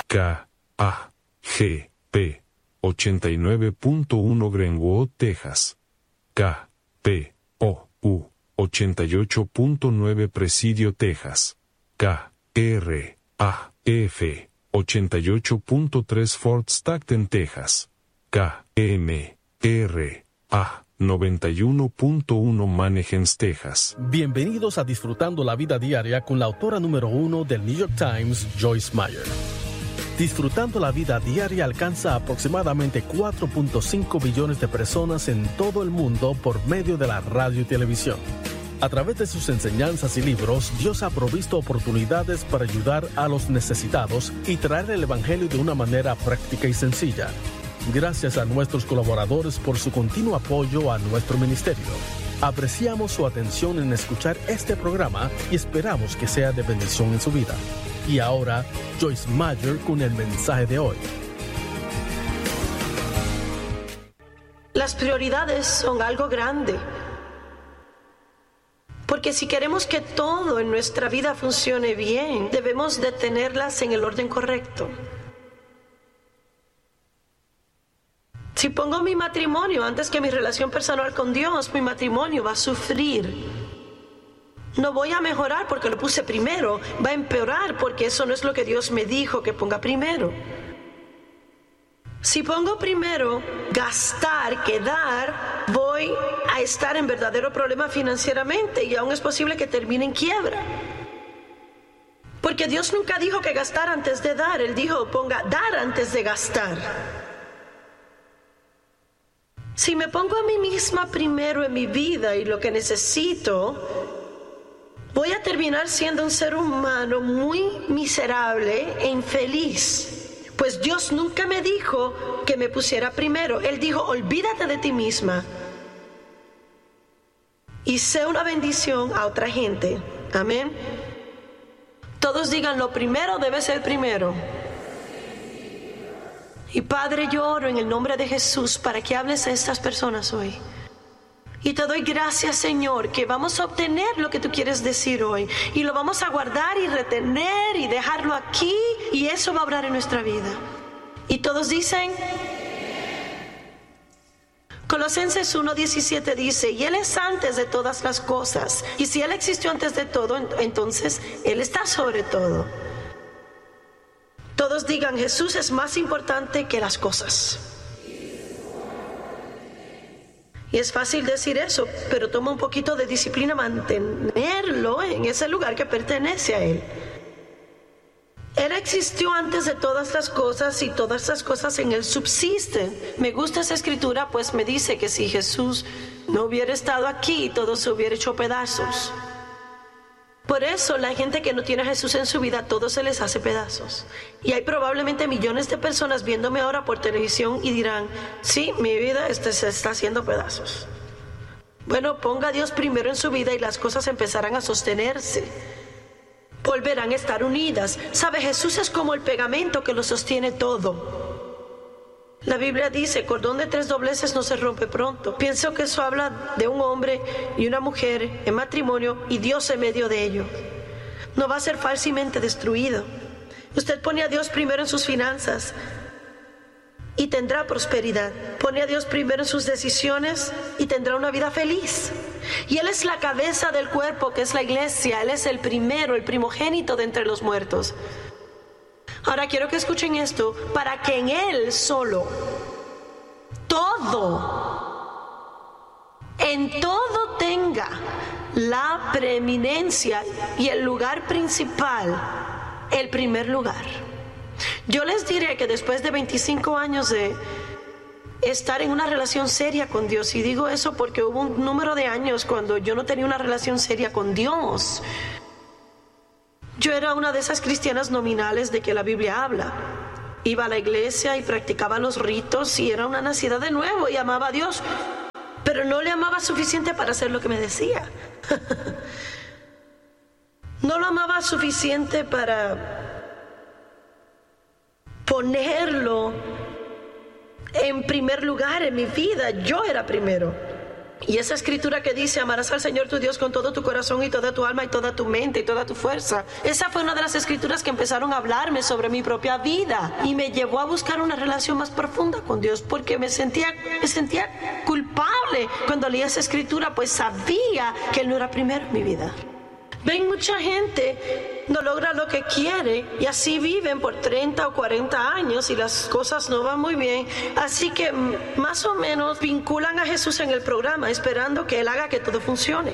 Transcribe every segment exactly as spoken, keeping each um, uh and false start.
K A G P ochenta y nueve punto uno Greenwood, Texas. K P O U ochenta y ocho punto nueve Presidio, Texas. K R A F ochenta y ocho punto tres Fort Stockton, Texas. K M R A noventa y uno punto uno Manheim, Texas. Bienvenidos a Disfrutando la Vida Diaria con la autora número uno del New York Times, Joyce Meyer. Disfrutando la Vida Diaria alcanza aproximadamente cuatro punto cinco billones de personas en todo el mundo por medio de la radio y televisión. A través de sus enseñanzas y libros, Dios ha provisto oportunidades para ayudar a los necesitados y traer el Evangelio de una manera práctica y sencilla. Gracias a nuestros colaboradores por su continuo apoyo a nuestro ministerio. Apreciamos su atención en escuchar este programa y esperamos que sea de bendición en su vida. Y ahora, Joyce Meyer con el mensaje de hoy. Las prioridades son algo grande. Porque si queremos que todo en nuestra vida funcione bien, debemos de tenerlas en el orden correcto. Si pongo mi matrimonio antes que mi relación personal con Dios, mi matrimonio va a sufrir. No voy a mejorar porque lo puse primero, va a empeorar porque eso no es lo que Dios me dijo que ponga primero. Si pongo primero gastar que dar, voy a estar en verdadero problema financieramente y aún es posible que termine en quiebra. Porque Dios nunca dijo que gastar antes de dar, Él dijo ponga dar antes de gastar. Si me pongo a mí misma primero en mi vida y lo que necesito, voy a terminar siendo un ser humano muy miserable e infeliz. Pues Dios nunca me dijo que me pusiera primero. Él dijo, olvídate de ti misma y sé una bendición a otra gente. Amén. Todos digan, lo primero debe ser primero. Y Padre, yo oro en el nombre de Jesús para que hables a estas personas hoy. Y te doy gracias, Señor, que vamos a obtener lo que tú quieres decir hoy. Y lo vamos a guardar y retener y dejarlo aquí. Y eso va a obrar en nuestra vida. Y todos dicen... Colosenses uno diecisiete dice, y Él es antes de todas las cosas. Y si Él existió antes de todo, entonces Él está sobre todo. Todos digan, Jesús es más importante que las cosas. Y es fácil decir eso, pero toma un poquito de disciplina mantenerlo en ese lugar que pertenece a Él. Él existió antes de todas las cosas y todas las cosas en Él subsisten. Me gusta esa escritura, pues me dice que si Jesús no hubiera estado aquí, todo se hubiera hecho pedazos. Por eso la gente que no tiene a Jesús en su vida, todo se les hace pedazos. Y hay probablemente millones de personas viéndome ahora por televisión y dirán, sí, mi vida este, se está haciendo pedazos. Bueno, ponga a Dios primero en su vida y las cosas empezarán a sostenerse. Volverán a estar unidas. ¿Sabe? Jesús es como el pegamento que lo sostiene todo. La Biblia dice, cordón de tres dobleces no se rompe pronto. Pienso que eso habla de un hombre y una mujer en matrimonio y Dios en medio de ello. No va a ser fácilmente destruido. Usted pone a Dios primero en sus finanzas y tendrá prosperidad. Pone a Dios primero en sus decisiones y tendrá una vida feliz. Y Él es la cabeza del cuerpo, que es la iglesia. Él es el primero, el primogénito de entre los muertos. Ahora quiero que escuchen esto, para que en Él solo, todo, en todo tenga la preeminencia y el lugar principal, el primer lugar. Yo les diré que después de veinticinco años de estar en una relación seria con Dios, y digo eso porque hubo un número de años cuando yo no tenía una relación seria con Dios. Yo era una de esas cristianas nominales de que la Biblia habla. Iba a la iglesia y practicaba los ritos y era una nacida de nuevo y amaba a Dios, pero no le amaba suficiente para hacer lo que me decía. No lo amaba suficiente para ponerlo en primer lugar en mi vida. Yo era primero. Y esa escritura que dice, amarás al Señor tu Dios con todo tu corazón y toda tu alma y toda tu mente y toda tu fuerza. Esa fue una de las escrituras que empezaron a hablarme sobre mi propia vida y me llevó a buscar una relación más profunda con Dios, porque me sentía, me sentía culpable cuando leía esa escritura, pues sabía que Él no era primero en mi vida. Ven, mucha gente no logra lo que quiere y así viven por treinta o cuarenta años y las cosas no van muy bien. Así que más o menos vinculan a Jesús en el programa esperando que Él haga que todo funcione.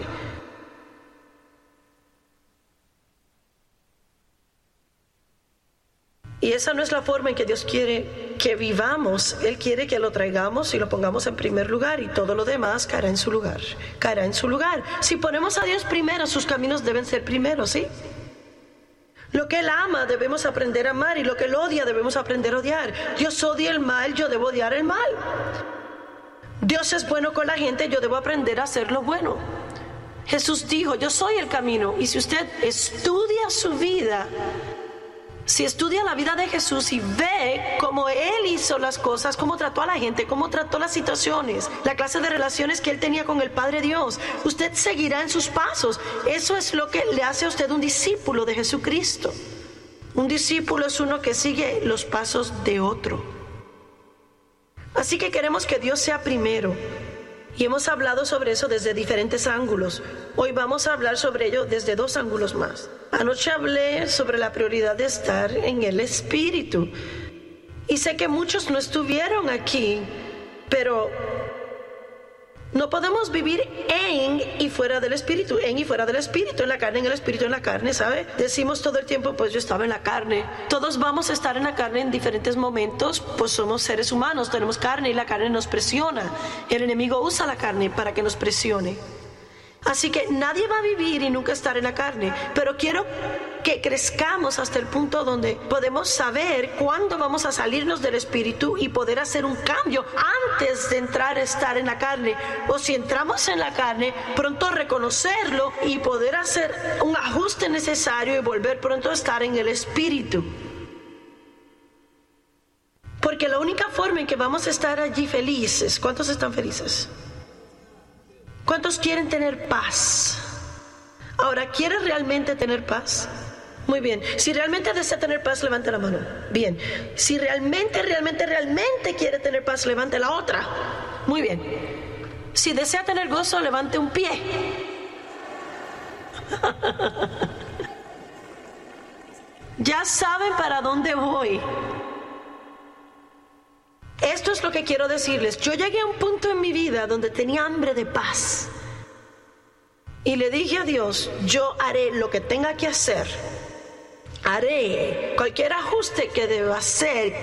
Y esa no es la forma en que Dios quiere que vivamos. Él quiere que lo traigamos y lo pongamos en primer lugar y todo lo demás caerá en su lugar. Caerá en su lugar. Si ponemos a Dios primero, sus caminos deben ser primero, ¿sí? Lo que Él ama debemos aprender a amar y lo que Él odia debemos aprender a odiar. Dios odia el mal, yo debo odiar el mal. Dios es bueno con la gente, yo debo aprender a hacer lo bueno. Jesús dijo, yo soy el camino. Y si usted estudia su vida, si estudia la vida de Jesús y ve cómo Él hizo las cosas, cómo trató a la gente, cómo trató las situaciones, la clase de relaciones que Él tenía con el Padre Dios, usted seguirá en sus pasos. Eso es lo que le hace a usted un discípulo de Jesucristo. Un discípulo es uno que sigue los pasos de otro. Así que queremos que Dios sea primero. Y hemos hablado sobre eso desde diferentes ángulos. Hoy vamos a hablar sobre ello desde dos ángulos más. Anoche hablé sobre la prioridad de estar en el Espíritu. Y sé que muchos no estuvieron aquí, pero no podemos vivir en y fuera del Espíritu, en y fuera del Espíritu, en la carne, en el Espíritu, en la carne, ¿sabe? Decimos todo el tiempo, pues yo estaba en la carne. Todos vamos a estar en la carne en diferentes momentos, pues somos seres humanos, tenemos carne y la carne nos presiona. El enemigo usa la carne para que nos presione. Así que nadie va a vivir y nunca estar en la carne, pero quiero que crezcamos hasta el punto donde podemos saber cuándo vamos a salirnos del Espíritu y poder hacer un cambio antes de entrar a estar en la carne. O si entramos en la carne, pronto reconocerlo y poder hacer un ajuste necesario y volver pronto a estar en el Espíritu. Porque la única forma en que vamos a estar allí felices, ¿cuántos están felices? ¿Cuántos quieren tener paz? Ahora, ¿quieres realmente tener paz? Muy bien. Si realmente desea tener paz, levante la mano. Bien. Si realmente, realmente, realmente quiere tener paz, levante la otra. Muy bien. Si desea tener gozo, levante un pie. Ya saben para dónde voy. Esto es lo que quiero decirles. Yo llegué a un punto en mi vida donde tenía hambre de paz. Y le dije a Dios, yo haré lo que tenga que hacer. Haré cualquier ajuste que deba hacer.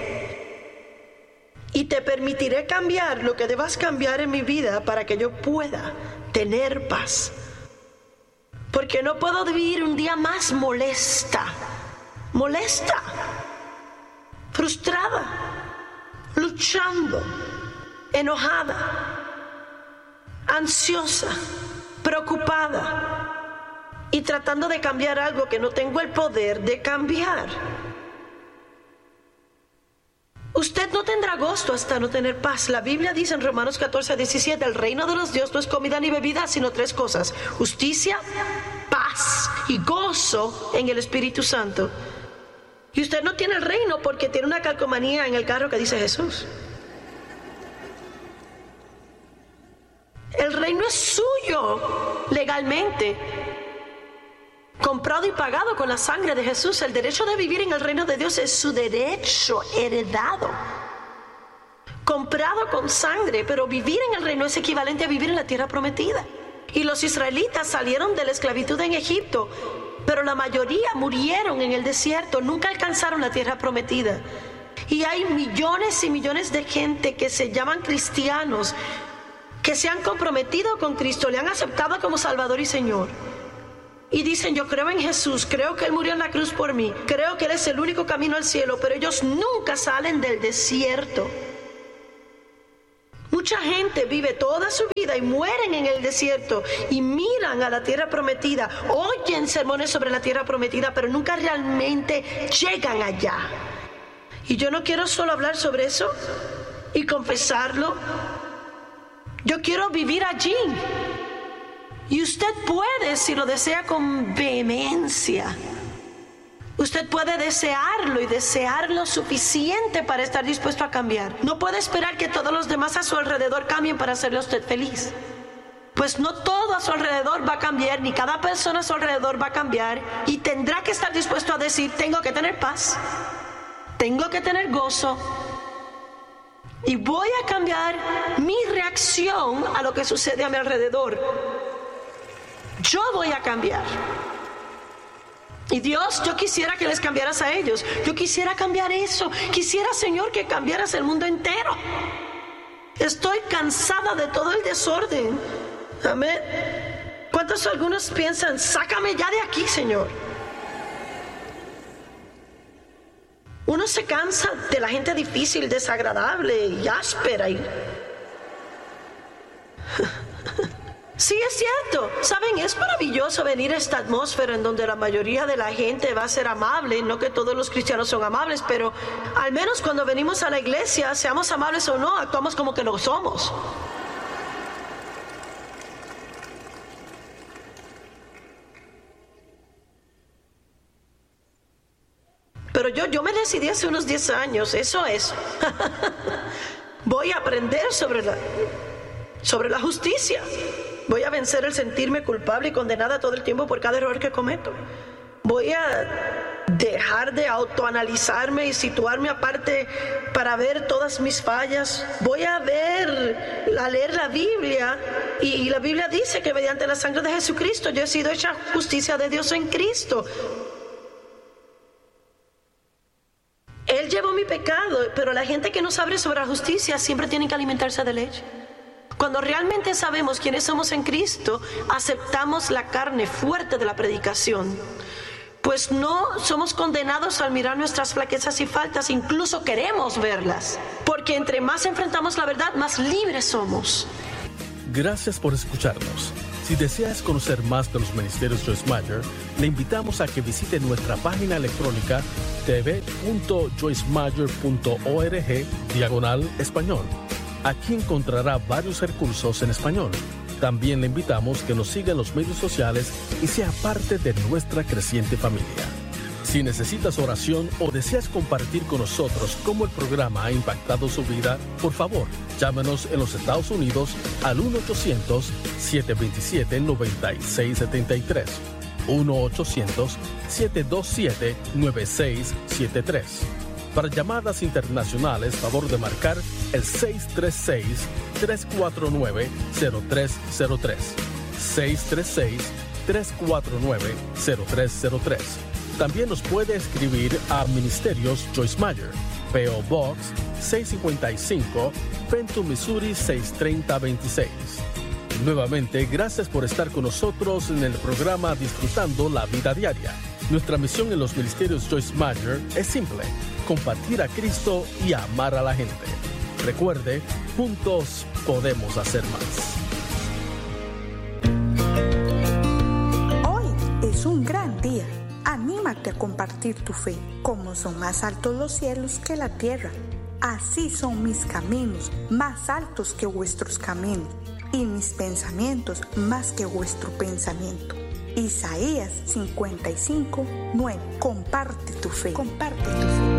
Y te permitiré cambiar lo que debas cambiar en mi vida para que yo pueda tener paz. Porque no puedo vivir un día más molesta. Molesta. Frustrada. Luchando, enojada, ansiosa, preocupada y tratando de cambiar algo que no tengo el poder de cambiar. Usted no tendrá gozo hasta no tener paz. La Biblia dice en Romanos catorce, diecisiete, el reino de los dioses no es comida ni bebida, sino tres cosas: justicia, paz y gozo en el Espíritu Santo. Y usted no tiene el reino porque tiene una calcomanía en el carro que dice Jesús. El reino es suyo legalmente, comprado y pagado con la sangre de Jesús. El derecho de vivir en el reino de Dios es su derecho heredado, comprado con sangre. Pero vivir en el reino es equivalente a vivir en la tierra prometida. Y los israelitas salieron de la esclavitud en Egipto, pero la mayoría murieron en el desierto, nunca alcanzaron la tierra prometida. Y hay millones y millones de gente que se llaman cristianos, que se han comprometido con Cristo, le han aceptado como Salvador y Señor. Y dicen, yo creo en Jesús, creo que Él murió en la cruz por mí, creo que Él es el único camino al cielo, pero ellos nunca salen del desierto. Mucha gente vive toda su vida y mueren en el desierto y miran a la tierra prometida, oyen sermones sobre la tierra prometida, pero nunca realmente llegan allá. Y yo no quiero solo hablar sobre eso y confesarlo, Yo quiero vivir allí. Y usted puede, si lo desea con vehemencia. Usted puede desearlo y desear lo suficiente para estar dispuesto a cambiar. No puede esperar que todos los demás a su alrededor cambien para hacerle a usted feliz. Pues no todo a su alrededor va a cambiar, ni cada persona a su alrededor va a cambiar. Y tendrá que estar dispuesto a decir, tengo que tener paz, tengo que tener gozo. Y voy a cambiar mi reacción a lo que sucede a mi alrededor. Yo voy a cambiar. Y Dios, yo quisiera que les cambiaras a ellos. Yo quisiera cambiar eso. Quisiera, Señor, que cambiaras el mundo entero. Estoy cansada de todo el desorden. Amén. ¿Cuántos algunos piensan, sácame ya de aquí, Señor? Uno se cansa de la gente difícil, desagradable y áspera. Y... Sí, es cierto. Saben, es maravilloso venir a esta atmósfera en donde la mayoría de la gente va a ser amable. No que todos los cristianos son amables, pero al menos cuando venimos a la iglesia, seamos amables o no, actuamos como que lo somos. Pero yo, yo me decidí hace unos diez años, eso es. Voy a aprender sobre la, sobre la justicia. Voy a vencer el sentirme culpable y condenada todo el tiempo por cada error que cometo. Voy a dejar de autoanalizarme y situarme aparte para ver todas mis fallas. Voy a ver, a leer la Biblia. Y, y la Biblia dice que mediante la sangre de Jesucristo yo he sido hecha justicia de Dios en Cristo. Él llevó mi pecado, pero la gente que no sabe sobre la justicia siempre tiene que alimentarse de leche. Cuando realmente sabemos quiénes somos en Cristo, aceptamos la carne fuerte de la predicación. Pues no somos condenados al mirar nuestras flaquezas y faltas, incluso queremos verlas. Porque entre más enfrentamos la verdad, más libres somos. Gracias por escucharnos. Si deseas conocer más de los ministerios Joyce Meyer, le invitamos a que visite nuestra página electrónica t v punto joyce meyer punto org diagonal español. Aquí encontrará varios recursos en español. También le invitamos que nos siga en los medios sociales y sea parte de nuestra creciente familia. Si necesitas oración o deseas compartir con nosotros cómo el programa ha impactado su vida, por favor, llámenos en los Estados Unidos al uno ochocientos, siete dos siete, nueve seis siete tres. uno ochocientos, siete dos siete, nueve seis siete tres. Para llamadas internacionales, favor de marcar el seis tres seis, tres cuatro nueve, cero tres cero tres. seis tres seis, tres cuatro nueve, cero tres cero tres. También nos puede escribir a Ministerios Joyce Meyer, P O Box seiscientos cincuenta y cinco, Fenton, Missouri seis tres cero dos seis. Nuevamente, gracias por estar con nosotros en el programa Disfrutando la Vida Diaria. Nuestra misión en los Ministerios Joyce Meyer es simple: compartir a Cristo y amar a la gente. Recuerde, juntos podemos hacer más. Hoy es un gran día. Anímate a compartir tu fe. Como son más altos los cielos que la tierra, así son mis caminos, más altos que vuestros caminos, y mis pensamientos más que vuestro pensamiento. Isaías cincuenta y cinco, nueve. Comparte tu fe. Comparte tu fe.